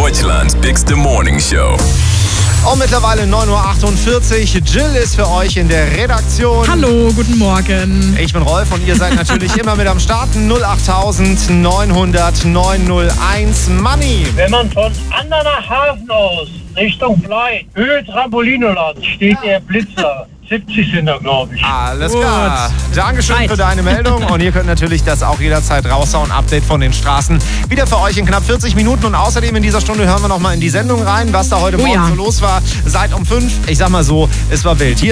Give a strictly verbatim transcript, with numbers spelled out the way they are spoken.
Deutschlands bigste Morning Show. Oh, mittlerweile neun Uhr achtundvierzig. Jill ist für euch in der Redaktion. Hallo, guten Morgen. Ich bin Rolf und ihr seid natürlich immer mit am Start. null acht neunhundert neunhunderteins. Money. Wenn man von Andernach-Hafen aus Richtung Blei, Höhe Trampolinland, steht der Blitzer. siebzig sind da, glaube ich. Alles Gut. klar. Dankeschön Right. für deine Meldung. Und ihr könnt natürlich das auch jederzeit raushauen. Update von den Straßen. Wieder für euch in knapp vierzig Minuten. Und außerdem in dieser Stunde hören wir noch mal in die Sendung rein, was da heute Oh Morgen ja. so los war. Seit um fünf. Ich sag mal so, es war wild. Hier